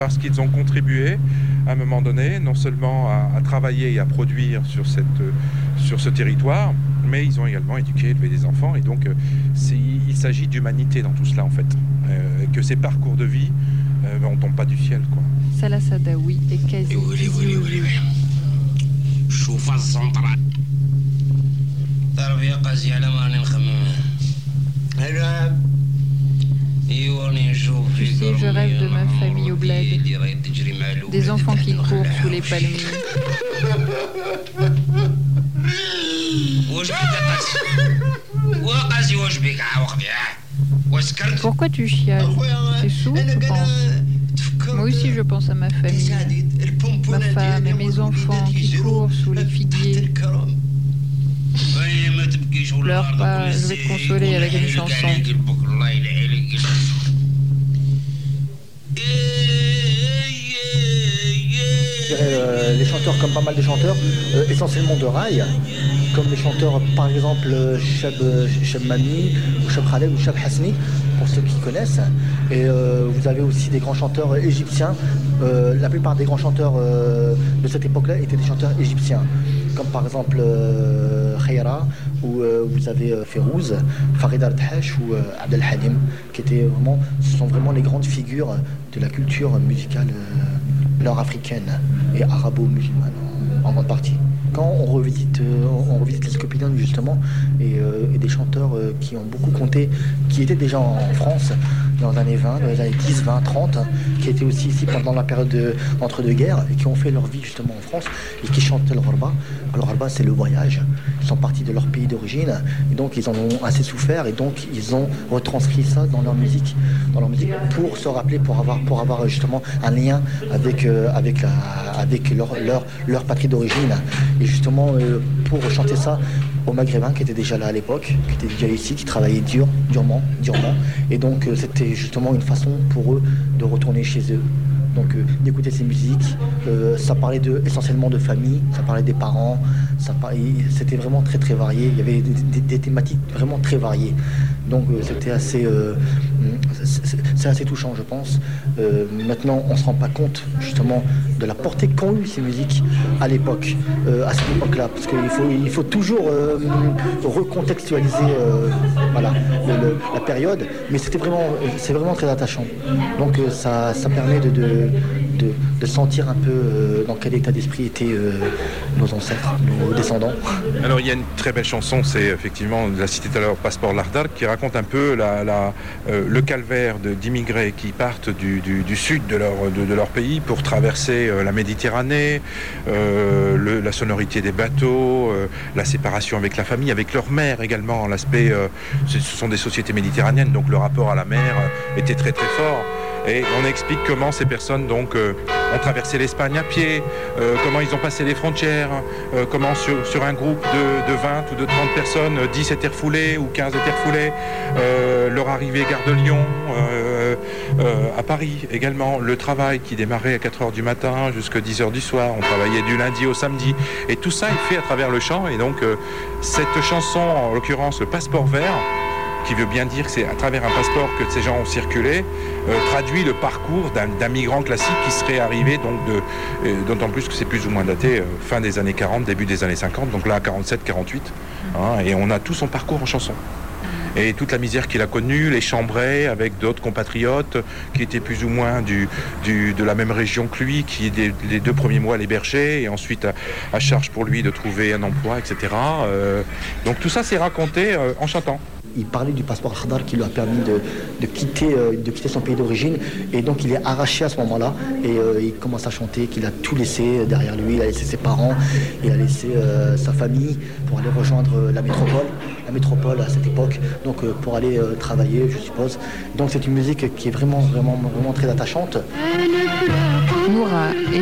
Parce qu'ils ont contribué à un moment donné, non seulement à travailler et à produire sur ce territoire, mais ils ont également éduqué, élevé des enfants. Et donc, il s'agit d'humanité dans tout cela, en fait. Que ces parcours de vie, on tombe pas du ciel, quoi. Salah Sadawi et Kazi Ziouzi. Tu sais, je rêve de ma famille au bled, des enfants qui courent sous les palmiers. Pourquoi tu chiales? C'est sourd, je pense. Moi aussi, je pense à ma famille, ma femme et mes enfants qui courent sous les figuiers. Pleure pas, je vais te consoler avec une chanson. Les chanteurs, comme pas mal de chanteurs, essentiellement de rail, comme les chanteurs par exemple Cheb Mami, ou Cheb Khaled ou Cheb Hasni, pour ceux qui connaissent. Et vous avez aussi des grands chanteurs égyptiens. La plupart des grands chanteurs de cette époque-là étaient des chanteurs égyptiens, comme par exemple Khaira, ou vous avez Férouz, Farid Arthash ou Abdel Halim, ce sont vraiment les grandes figures de la culture musicale nord-africaine et arabo-musulmane en grande partie. Quand on revisite les Scopidum justement, et des chanteurs qui ont beaucoup compté, qui étaient déjà en France dans les années 20, dans les années 10, 20, 30, qui étaient aussi ici pendant la période entre-deux-guerres et qui ont fait leur vie justement en France et qui chantent le Ghorba. Le Ghorba, c'est le voyage. Ils sont partis de leur pays d'origine et donc ils en ont assez souffert et donc ils ont retranscrit ça dans leur musique pour se rappeler, pour avoir justement un lien avec leur patrie d'origine. Et justement, pour chanter ça aux Maghrébins qui étaient déjà là à l'époque, qui étaient déjà ici, qui travaillaient durement. Et donc, c'était justement une façon pour eux de retourner chez eux. Donc, d'écouter ces musiques, ça parlait essentiellement de famille, ça parlait des parents, c'était vraiment très très varié. Il y avait des thématiques vraiment très variées. Donc, c'était c'est assez touchant, je pense. Maintenant, on ne se rend pas compte justement de la portée qu'ont eu ces musiques à l'époque, à cette époque-là, parce qu'il faut toujours recontextualiser la période, mais c'est vraiment très attachant. Donc ça permet de sentir un peu dans quel état d'esprit étaient nos ancêtres, nos descendants. Alors il y a une très belle chanson, c'est effectivement, je la citais tout à l'heure, Passeport Lardar, qui raconte un peu le calvaire d'immigrés qui partent du sud de leur pays pour traverser la Méditerranée, la sonorité des bateaux, la séparation avec la famille, avec leur mère également. L'aspect, ce sont des sociétés méditerranéennes, donc le rapport à la mer était très très fort. Et on explique comment ces personnes donc ont traversé l'Espagne à pied, comment ils ont passé les frontières, comment sur un groupe de 20 ou de 30 personnes, 10 étaient refoulés ou 15 étaient refoulés, leur arrivée gare de Lyon, à Paris également, le travail qui démarrait à 4h du matin jusqu'à 10h du soir, on travaillait du lundi au samedi, et tout ça est fait à travers le chant. Et donc cette chanson, en l'occurrence le Passeport vert, qui veut bien dire que c'est à travers un passeport que ces gens ont circulé, traduit le parcours d'un migrant classique qui serait arrivé, donc d'autant plus que c'est plus ou moins daté, fin des années 40, début des années 50, donc là 47, 48, et on a tout son parcours en chanson. Et toute la misère qu'il a connue, les chambrés avec d'autres compatriotes qui étaient plus ou moins de la même région que lui, qui les 2 premiers mois l'hébergeaient et ensuite à charge pour lui de trouver un emploi, etc. Donc tout ça c'est raconté en chantant. Il parlait du passeport Khadar qui lui a permis de quitter son pays d'origine, et donc il est arraché à ce moment-là et il commence à chanter qu'il a tout laissé derrière lui. Il a laissé ses parents, il a laissé sa famille pour aller rejoindre la métropole à cette époque, donc pour aller travailler, je suppose. Donc c'est une musique qui est vraiment très attachante. Moura